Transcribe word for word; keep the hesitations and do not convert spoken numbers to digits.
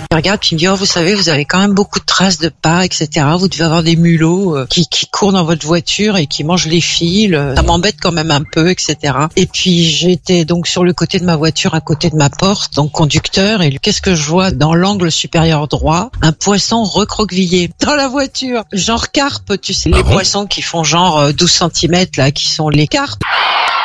Il regarde puis il me dit, oh, vous savez, vous avez quand même beaucoup de traces de pas, et cetera. Vous devez avoir des mulots euh, qui, qui courent dans votre voiture et qui mangent les fils. Ça m'embête quand même un peu, et cetera. Et puis j'étais donc sur le côté de ma voiture, à côté de ma porte, donc conducteur. Et qu'est-ce que je vois dans l'angle supérieur droit? Un poisson recroquevillé dans la voiture. Genre carpe, tu sais, les Ah bon poissons qui font genre douze centimètres là, qui sont les carpes.